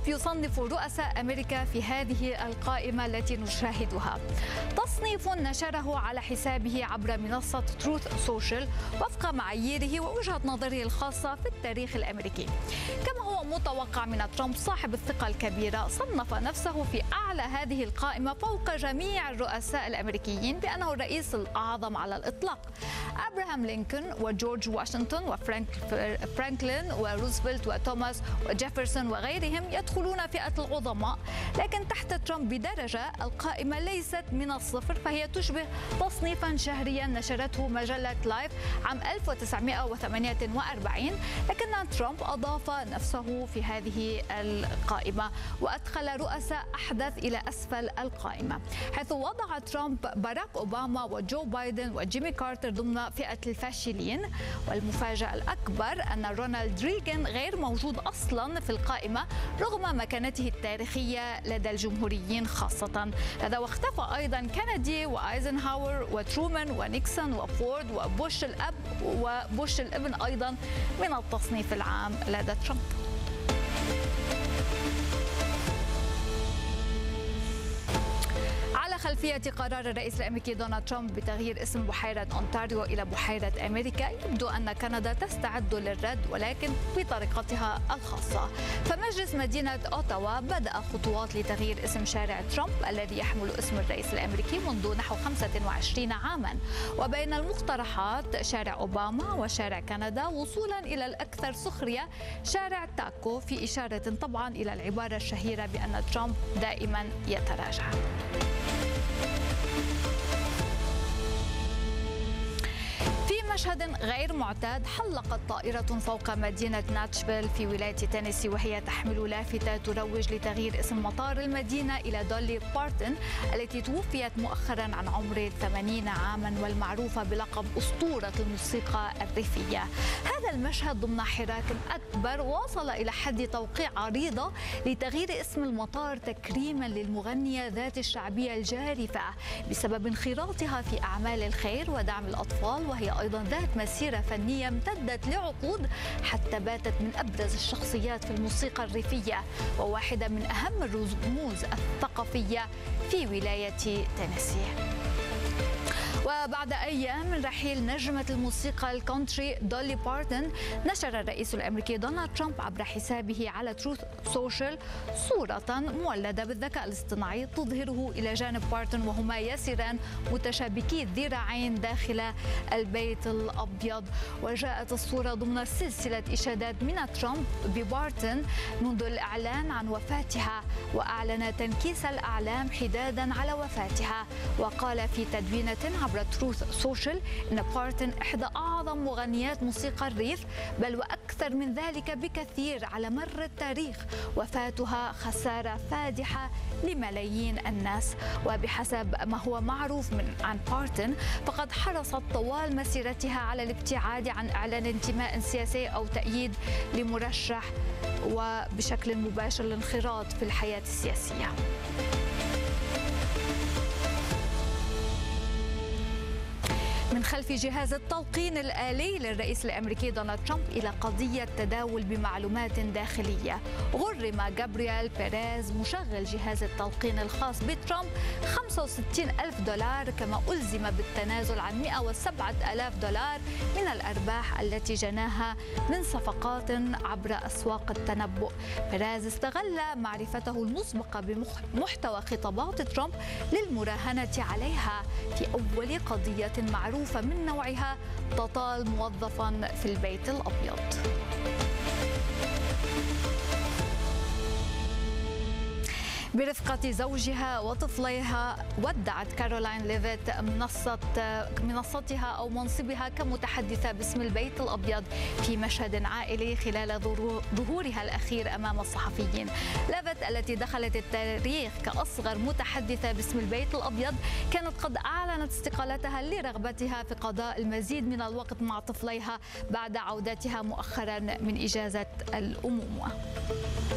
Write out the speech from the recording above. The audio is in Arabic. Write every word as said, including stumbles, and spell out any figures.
يصنف رؤساء أمريكا في هذه القائمة التي نشاهدها. تصنيف نشره على حسابه عبر منصة تروث سوشيال وفق معاييره ووجهة نظره الخاصة في التاريخ الأمريكي. كما هو متوقع من ترامب صاحب الثقة الكبيرة، صنف نفسه في أعلى هذه القائمة فوق جميع الرؤساء الأمريكيين بأنه الرئيس الأعظم على الإطلاق. أبراهام لينكولن وجورج واشنطن وفرانكلين وروزفلت وتوماس وجيفرسون وغيرهم يدخلون فئة العظماء، لكن تحت ترامب بدرجة القائمة ليست من الصفر، فهي تشبه تصنيفا شهريا نشرته مجلة لايف عام ألف وتسعمائة وثمانية وأربعين، لكن ترامب أضاف نفسه في هذه القائمة وأدخل رؤساء أحدث إلى أسفل القائمة، حيث وضع ترامب باراك أوباما وجو بايدن وجيمي كارتر ضمن فئة الفاشلين. والمفاجأة الأكبر أن رونالد ريغان غير موجود أصلا في القائمة رغم مكانته التاريخية لدى الجمهوريين خاصة. هذا واختفى أيضا كينيدي وآيزنهاور وترومان ونيكسون وفورد وبوش الأب وبوش الابن أيضا من التصنيف العام لدى ترامب. على خلفية قرار الرئيس الأمريكي دونالد ترامب بتغيير اسم بحيرة أونتاريو إلى بحيرة أمريكا، يبدو أن كندا تستعد للرد ولكن بطريقتها الخاصة. فمجلس مدينة أوتاوا بدأ خطوات لتغيير اسم شارع ترامب الذي يحمل اسم الرئيس الأمريكي منذ نحو خمسة وعشرين عاما، وبين المقترحات شارع أوباما وشارع كندا، وصولا إلى الأكثر سخرية شارع تاكو، في إشارة طبعا إلى العبارة الشهيرة بأن ترامب دائما يتراجع. مشهد غير معتاد، حلقت طائرة فوق مدينة ناشفيل في ولاية تينيسي وهي تحمل لافتة تروج لتغيير اسم مطار المدينة إلى دولي بارتون التي توفيت مؤخرا عن عمر ثمانين عاما والمعروفة بلقب أسطورة الموسيقى الريفية. هذا المشهد ضمن حراك أكبر وصل إلى حد توقيع عريضة لتغيير اسم المطار تكريما للمغنية ذات الشعبية الجارفة بسبب انخراطها في أعمال الخير ودعم الأطفال، وهي أيضا ذات مسيرة فنية امتدت لعقود حتى باتت من أبرز الشخصيات في الموسيقى الريفية وواحدة من أهم الرموز الثقافية في ولاية تينيسي. وبعد أيام من رحيل نجمة الموسيقى الكونتري دولي بارتون، نشر الرئيس الأمريكي دونالد ترامب عبر حسابه على تروث سوشيال صورة مولدة بالذكاء الاصطناعي تظهره إلى جانب بارتون وهما يسيران متشابكي الذراعين داخل البيت الأبيض. وجاءت الصورة ضمن سلسلة إشادات من ترامب ببارتون منذ الإعلان عن وفاتها، وأعلن تنكيس الأعلام حدادا على وفاتها، وقال في تدوينة عبر تروث سوشيال إن بارتون إحدى أعظم مغنيات موسيقى الريف، بل وأكثر من ذلك بكثير على مر التاريخ. وفاتها خسارة فادحة لملايين الناس. وبحسب ما هو معروف من عن بارتون فقد حرصت طوال مسيرتها على الابتعاد عن إعلان انتماء سياسي أو تأييد لمرشح وبشكل مباشر الانخراط في الحياة السياسية. من خلف جهاز التلقين الآلي للرئيس الأمريكي دونالد ترامب إلى قضية تداول بمعلومات داخلية، غرم جابرييل بيريز مشغل جهاز التلقين الخاص بترامب خمسة وستين ألف دولار، كما ألزم بالتنازل عن مئة وسبعة آلاف دولار من الأرباح التي جناها من صفقات عبر أسواق التنبؤ. بيريز استغل معرفته المسبقة بمحتوى خطابات ترامب للمراهنة عليها في أول قضية معروفة من نوعها تطال موظفا في البيت الأبيض. برفقة زوجها وطفليها، ودعت كارولاين ليفيت منصة منصتها أو منصبها كمتحدثة باسم البيت الأبيض في مشهد عائلي خلال ظهورها الأخير أمام الصحفيين. ليفيت التي دخلت التاريخ كأصغر متحدثة باسم البيت الأبيض كانت قد أعلنت استقالتها لرغبتها في قضاء المزيد من الوقت مع طفليها بعد عودتها مؤخرا من إجازة الأمومة.